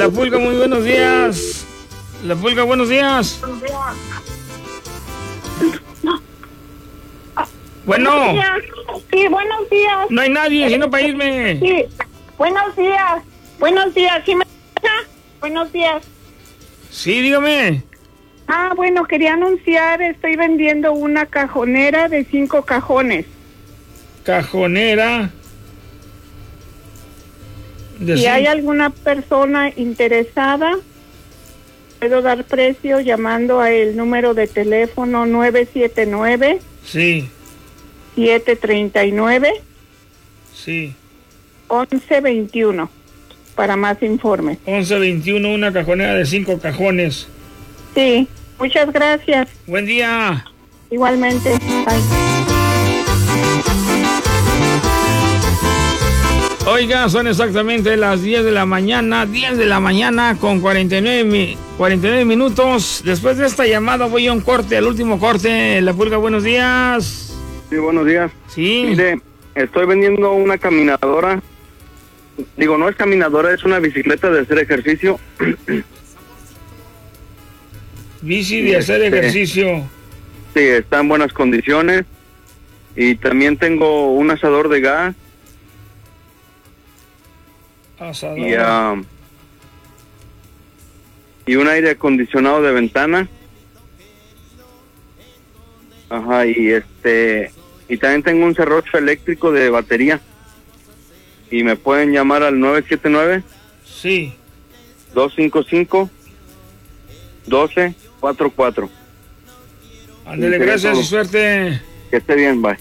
La Pulga, muy buenos días. La Pulga, buenos días. Bueno. Buenos días. Sí, buenos días. No hay nadie, sino para irme. Sí, buenos días. Buenos días. ¿Sí me escucha? Buenos días. Sí, dígame. Bueno, quería anunciar, estoy vendiendo una cajonera de 5 cajones. Cajonera. Si hay alguna persona interesada, puedo dar precio llamando a el número de teléfono 979. Sí. 739. Sí. 1121. Para más informes. 1121, una cajonera de 5 cajones. Sí, muchas gracias. Buen día. Igualmente. Bye. Oiga, son exactamente las 10 de la mañana, 10 de la mañana con 49 minutos. Después de esta llamada voy a un corte, al último corte. La Pulga, buenos días. Sí, buenos días. Sí. Mire, estoy vendiendo una caminadora. Digo, no es caminadora, es una bicicleta de hacer ejercicio. Bici de hacer ejercicio. Sí, está en buenas condiciones. Y también tengo un asador de gas. Asador. Y un aire acondicionado de ventana. Ajá, y también tengo un serrucho eléctrico de batería. Y me pueden llamar al 979. Sí. 255-1244. Ándale, gracias y suerte. Que esté bien, bye.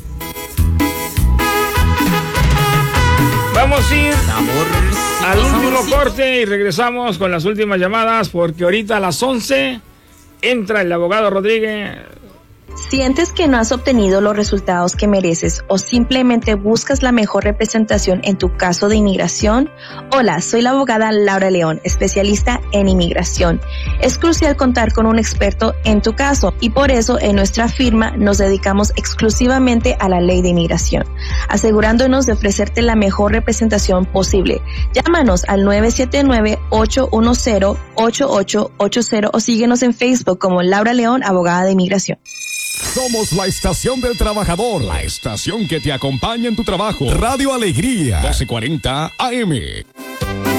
Vamos a ir al último corte y regresamos con las últimas llamadas, porque ahorita a las 11 entra el abogado Rodríguez. ¿Sientes que no has obtenido los resultados que mereces o simplemente buscas la mejor representación en tu caso de inmigración? Hola, soy la abogada Laura León, especialista en inmigración. Es crucial contar con un experto en tu caso y por eso en nuestra firma nos dedicamos exclusivamente a la ley de inmigración, asegurándonos de ofrecerte la mejor representación posible. Llámanos al 979-810-8880 o síguenos en Facebook como Laura León, abogada de inmigración. Somos la estación del trabajador, la estación que te acompaña en tu trabajo. Radio Alegría, 1240 AM.